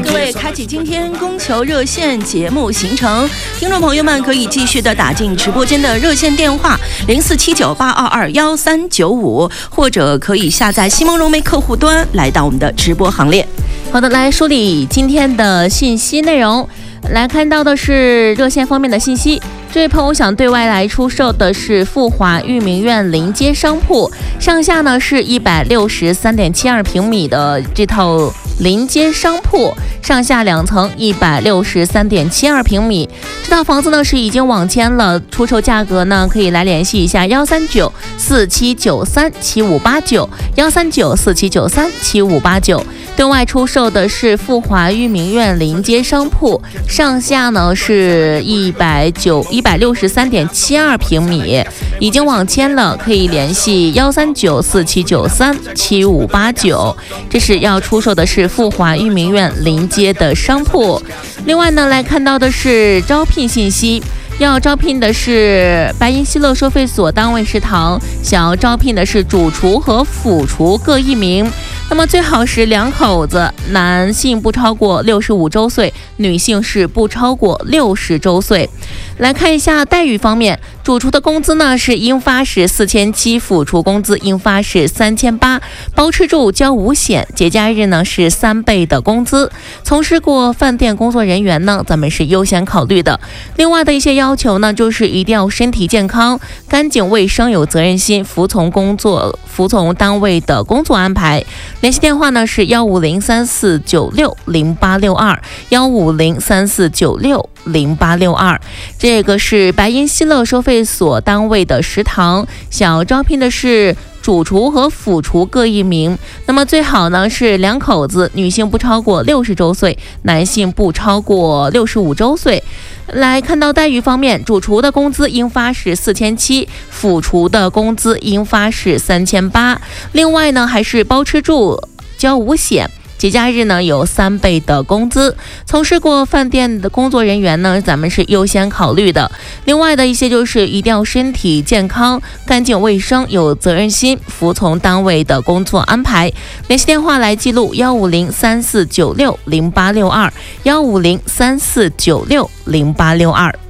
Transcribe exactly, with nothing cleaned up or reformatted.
各位开启今天供求热线节目行程，听众朋友们可以继续的打进直播间的热线电话零四七九八二二幺三九五，或者可以下载西蒙融媒客户端来到我们的直播行列。 好的，来梳理今天的信息内容。来看到的是热线方面的信息，这位朋友想对外来出售的是富华裕民苑临街商铺，上下呢是一百六十三点七二平米的这套临街商铺，上下两层，一百六十三点七二平米。这套房子呢是已经网签了，出售价格呢可以来联系一下幺三九四七九三七五八九幺三九四七九三七五八九。对外出售的是富华裕民苑临街商铺，上下呢是一百九一百六十三点七二平米，已经网签了，可以联系幺三九四七九三七五八九。这是要出售的是富华裕民苑临街的商铺。另外呢，来看到的是招聘信息。要招聘的是白银希乐收费所单位食堂，想要招聘的是主厨和副厨各一名，那么最好是两口子，男性不超过六十五周岁，女性是不超过六十周岁。来看一下待遇方面，主厨的工资呢是应发是四千七，副厨工资应发是三千八，包吃住交五险，节假日呢是三倍的工资。从事过饭店工作人员呢，咱们是优先考虑的。另外的一些要求呢，就是一定要身体健康、干净卫生、有责任心，服从工作、服从单位的工作安排。联系电话呢是幺五零三四九六零八六二幺五零三四九六零八六二。这个是白银希乐收费所单位的食堂，想要招聘的是主厨和副厨各一名，那么最好呢是两口子，女性不超过六十周岁，男性不超过六十五周岁。来看到待遇方面，主厨的工资应发是四千七，副厨的工资应发是三千八。另外呢，还是包吃住交五险。节假日呢有三倍的工资，从事过饭店的工作人员呢，咱们是优先考虑的。另外的一些就是一定要身体健康、干净卫生、有责任心，服从单位的工作安排。联系电话来记录幺五零三四九六零八六二幺五零三四九六零八六二。